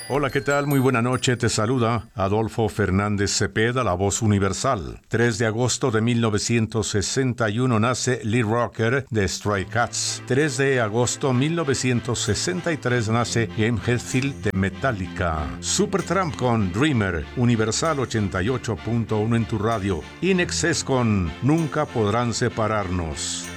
Hola, ¿qué tal? Muy buena noche. Te saluda Adolfo Fernández Cepeda, la voz universal. 3 de agosto de 1961 nace Lee Rocker de Stray Cats. 3 de agosto 1963 nace James Hetfield de Metallica. Supertramp con Dreamer. Universal 88.1 en tu radio. In Excess con Nunca podrán separarnos.